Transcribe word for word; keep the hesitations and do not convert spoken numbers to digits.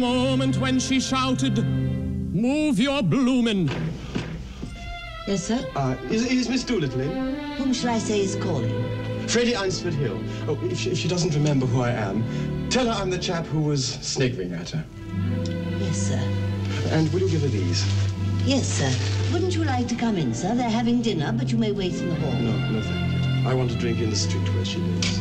Moment when she shouted, "Move your bloomin'." Yes, sir? Uh, is, is Miss Doolittle in? Whom shall I say is calling? Freddie Einsford Hill. Oh, if she, if she doesn't remember who I am, tell her I'm the chap who was sniggering at her. Yes, sir. And will you give her these? Yes, sir. Wouldn't you like to come in, sir? They're having dinner, but you may wait in the hall. No, no, thank you. I want to drink in the street where she lives.